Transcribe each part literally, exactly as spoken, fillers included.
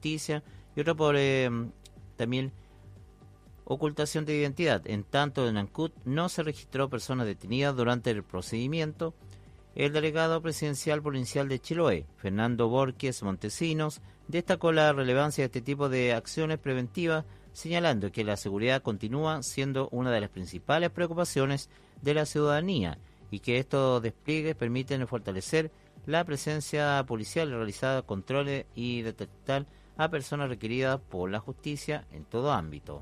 justicia y otra por eh, también ocultación de identidad. En tanto, en Ancud no se registró personas detenidas durante el procedimiento. El delegado presidencial provincial de Chiloé, Fernando Borges Montesinos, destacó la relevancia de este tipo de acciones preventivas, señalando que la seguridad continúa siendo una de las principales preocupaciones de la ciudadanía y que estos despliegues permiten fortalecer la presencia policial, realizar controles y detectar a personas requeridas por la justicia en todo ámbito.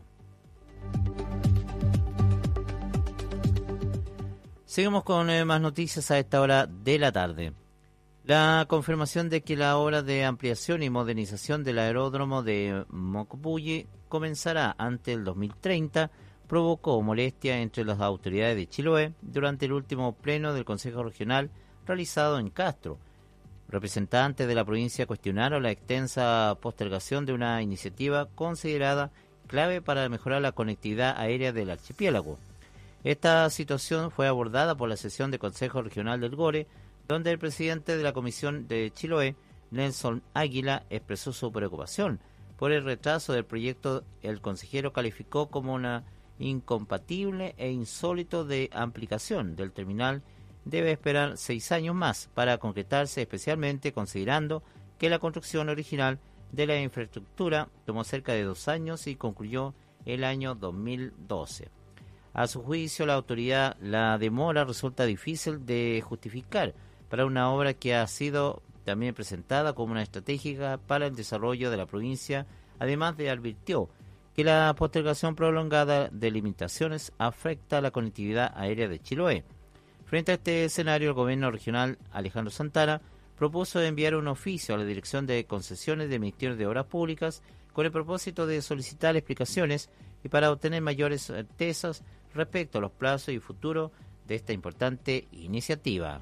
Seguimos con eh, más noticias a esta hora de la tarde. La confirmación de que la obra de ampliación y modernización del aeródromo de Mocopulli comenzará antes del dos mil treinta provocó molestia entre las autoridades de Chiloé durante el último pleno del Consejo Regional realizado en Castro. Representantes de la provincia cuestionaron la extensa postergación de una iniciativa considerada clave para mejorar la conectividad aérea del archipiélago. Esta situación fue abordada por la sesión del Consejo Regional del Gore, donde el presidente de la Comisión de Chiloé, Nelson Águila, expresó su preocupación por el retraso del proyecto. El consejero calificó como una incompatible e insólito de ampliación del terminal. Debe esperar seis años más para concretarse, especialmente considerando que la construcción original de la infraestructura tomó cerca de dos años y concluyó el año dos mil doce. A su juicio, la autoridad, la demora resulta difícil de justificar para una obra que ha sido también presentada como una estratégica para el desarrollo de la provincia. Además de advirtió que la postergación prolongada de limitaciones afecta a la conectividad aérea de Chiloé. Frente a este escenario, el gobierno regional Alejandro Santana propuso enviar un oficio a la Dirección de Concesiones del Ministerio de Obras Públicas con el propósito de solicitar explicaciones y para obtener mayores certezas respecto a los plazos y futuro de esta importante iniciativa.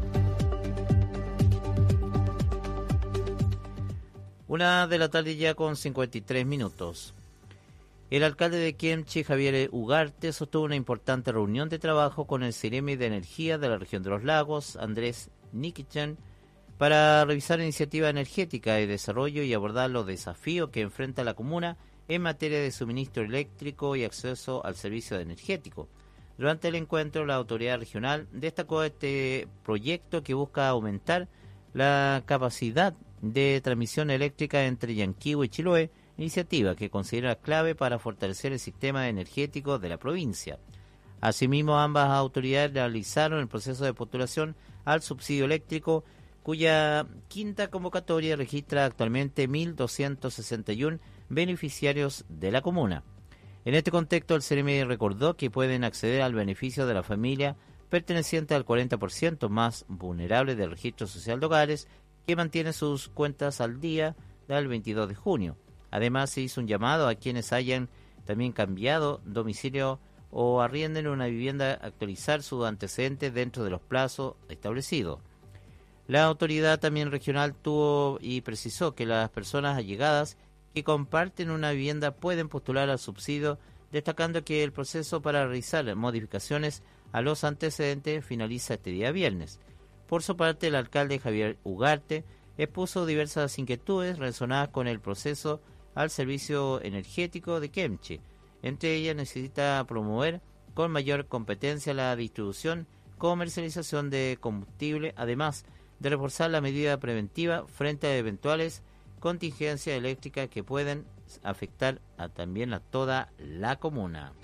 Una de la tarde ya con cincuenta y tres minutos. El alcalde de Kemchi, Javier Ugarte, sostuvo una importante reunión de trabajo con el Ceremi de Energía de la región de los Lagos, Andrés Nikichan, para revisar iniciativas energéticas de desarrollo y abordar los desafíos que enfrenta la comuna en materia de suministro eléctrico y acceso al servicio energético. Durante el encuentro, la autoridad regional destacó este proyecto que busca aumentar la capacidad de transmisión eléctrica entre Yanquihue y Chiloé, iniciativa que considera clave para fortalecer el sistema energético de la provincia. Asimismo, ambas autoridades realizaron el proceso de postulación al subsidio eléctrico, cuya quinta convocatoria registra actualmente mil doscientos sesenta y uno beneficiarios de la comuna. En este contexto, el Ceremi recordó que pueden acceder al beneficio de la familia perteneciente al cuarenta por ciento más vulnerable del registro social de hogares, que mantiene sus cuentas al día del veintidós de junio. Además, se hizo un llamado a quienes hayan también cambiado domicilio o arrienden una vivienda a actualizar sus antecedentes dentro de los plazos establecidos. La autoridad también regional tuvo y precisó que las personas allegadas que comparten una vivienda pueden postular al subsidio, destacando que el proceso para realizar modificaciones a los antecedentes finaliza este día viernes. Por su parte, el alcalde Javier Ugarte expuso diversas inquietudes relacionadas con el proceso al servicio energético de Kemchi. Entre ellas, necesita promover con mayor competencia la distribución, comercialización de combustible, además de reforzar la medida preventiva frente a eventuales contingencias eléctricas que pueden afectar a también a toda la comuna.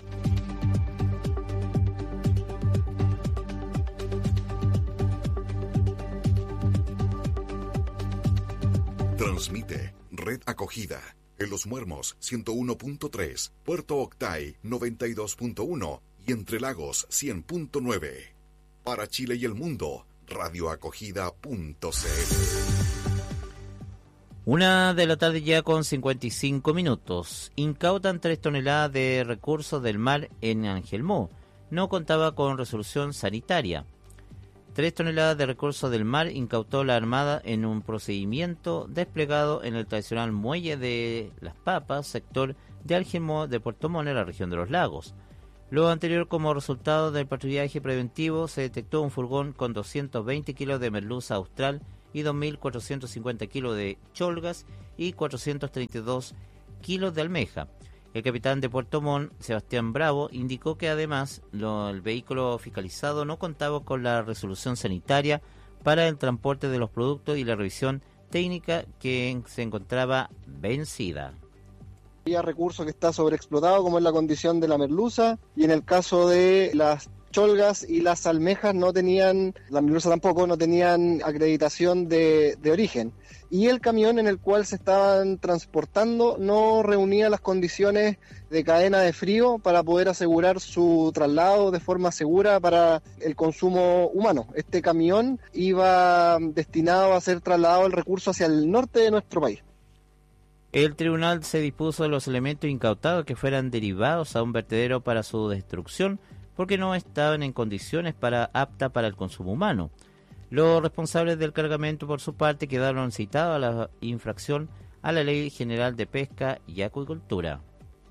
Transmite Red Acogida en Los Muermos ciento uno punto tres, Puerto Octay noventa y dos punto uno y Entre Lagos cien punto nueve. Para Chile y el mundo, radioacogida punto c l. Una de la tarde ya con cincuenta y cinco minutos. Incautan tres toneladas de recursos del mar en Angelmó. No contaba con resolución sanitaria. Tres toneladas de recursos del mar incautó la Armada en un procedimiento desplegado en el tradicional muelle de Las Papas, sector de Angelmó de Puerto Montt, en la región de los Lagos. Lo anterior, como resultado del patrullaje preventivo, se detectó un furgón con doscientos veinte kilos de merluza austral y dos mil cuatrocientos cincuenta kilos de cholgas y cuatrocientos treinta y dos kilos de almeja. El capitán de Puerto Montt, Sebastián Bravo, indicó que además lo, el vehículo fiscalizado no contaba con la resolución sanitaria para el transporte de los productos y la revisión técnica que se encontraba vencida. Había recurso que está sobreexplotado, como es la condición de la merluza, y en el caso de las cholgas y las almejas no tenían, la merluza tampoco, no tenían acreditación de, de origen. Y el camión en el cual se estaban transportando no reunía las condiciones de cadena de frío para poder asegurar su traslado de forma segura para el consumo humano. Este camión iba destinado a ser trasladado el recurso hacia el norte de nuestro país. El tribunal se dispuso de los elementos incautados que fueran derivados a un vertedero para su destrucción porque no estaban en condiciones para apta para el consumo humano. Los responsables del cargamento, por su parte, quedaron citados a la infracción a la Ley General de Pesca y Acuicultura.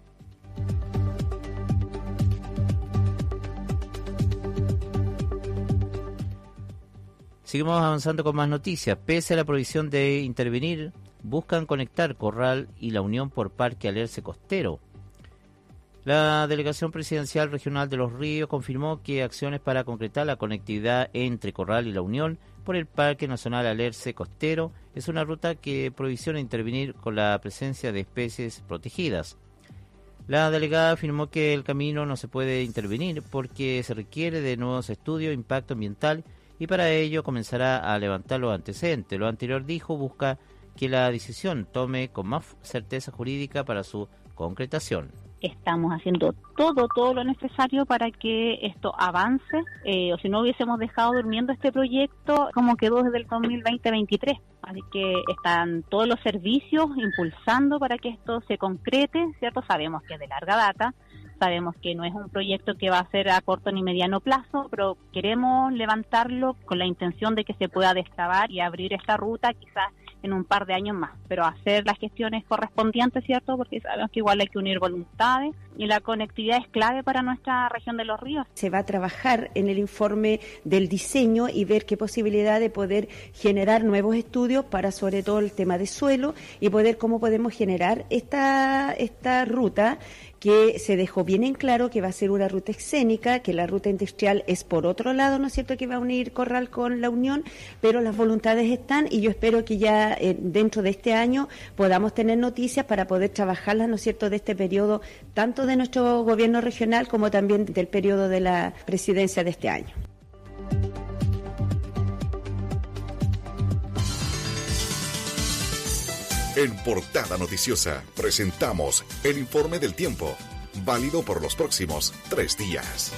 Seguimos avanzando con más noticias. Pese a la prohibición de intervenir, buscan conectar Corral y La Unión por Parque Alerce Costero. La Delegación Presidencial Regional de Los Ríos confirmó que acciones para concretar la conectividad entre Corral y La Unión por el Parque Nacional Alerce Costero es una ruta que provisiona intervenir con la presencia de especies protegidas. La delegada afirmó que el camino no se puede intervenir porque se requiere de nuevos estudios de impacto ambiental y para ello comenzará a levantar los antecedentes. Lo anterior, dijo, busca que la decisión tome con más certeza jurídica para su concretación. Estamos haciendo todo, todo lo necesario para que esto avance, eh, o si no hubiésemos dejado durmiendo este proyecto como quedó desde el dos mil veinte veintitrés. Así que están todos los servicios impulsando para que esto se concrete, ¿cierto? Sabemos que es de larga data, sabemos que no es un proyecto que va a ser a corto ni mediano plazo, pero queremos levantarlo con la intención de que se pueda destrabar y abrir esta ruta quizás en un par de años más, pero hacer las gestiones correspondientes, ¿cierto? Porque sabemos que igual hay que unir voluntades y la conectividad es clave para nuestra región de Los Ríos. Se va a trabajar en el informe del diseño y ver qué posibilidad de poder generar nuevos estudios para sobre todo el tema de suelo y poder cómo podemos generar esta, esta ruta que se dejó bien en claro que va a ser una ruta escénica, que la ruta industrial es por otro lado, ¿no es cierto?, que va a unir Corral con La Unión, pero las voluntades están y yo espero que ya eh, dentro de este año podamos tener noticias para poder trabajarlas, ¿no es cierto?, de este periodo, tanto de nuestro gobierno regional como también del periodo de la presidencia de este año. En Portada Noticiosa presentamos el informe del tiempo, válido por los próximos tres días.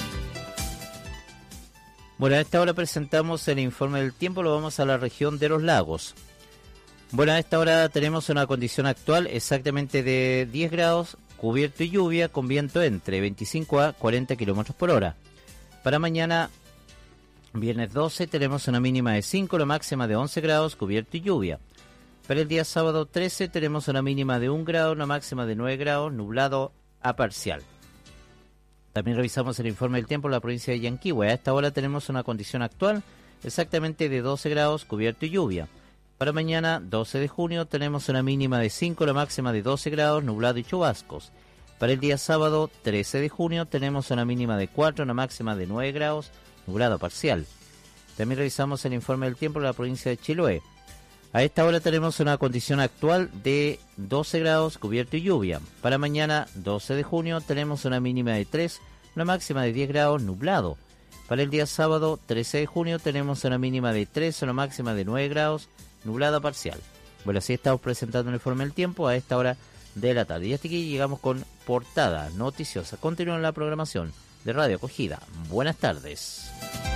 Bueno, a esta hora presentamos el informe del tiempo, lo vamos a la región de los lagos. Bueno, a esta hora tenemos una condición actual exactamente de diez grados, cubierto y lluvia, con viento entre veinticinco a cuarenta kilómetros por hora. Para mañana, viernes doce, tenemos una mínima de cinco, la máxima de once grados, cubierto y lluvia. Para el día sábado trece tenemos una mínima de un grado, una máxima de nueve grados, nublado a parcial. También revisamos el informe del tiempo en la provincia de Yanquihue. A esta hora tenemos una condición actual exactamente de doce grados, cubierto y lluvia. Para mañana, doce de junio, tenemos una mínima de cinco, la máxima de doce grados, nublado y chubascos. Para el día sábado trece de junio tenemos una mínima de cuatro, una máxima de nueve grados, nublado parcial. También revisamos el informe del tiempo en la provincia de Chiloé. A esta hora tenemos una condición actual de doce grados, cubierto y lluvia. Para mañana, doce de junio, tenemos una mínima de tres, una máxima de diez grados, nublado. Para el día sábado, trece de junio, tenemos una mínima de tres, una máxima de nueve grados, nublado parcial. Bueno, así estamos presentando el informe del tiempo a esta hora de la tarde. Y hasta aquí llegamos con Portada Noticiosa. Continúen la programación de Radio Acogida. Buenas tardes.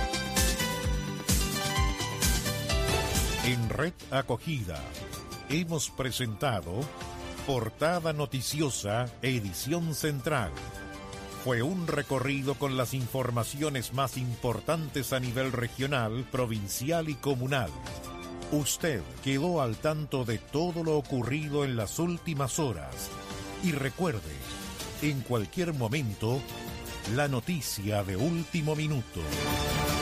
En Red Acogida hemos presentado Portada Noticiosa, edición central. Fue un recorrido con las informaciones más importantes a nivel regional, provincial y comunal. Usted quedó al tanto de todo lo ocurrido en las últimas horas. Y recuerde, en cualquier momento, la noticia de último minuto.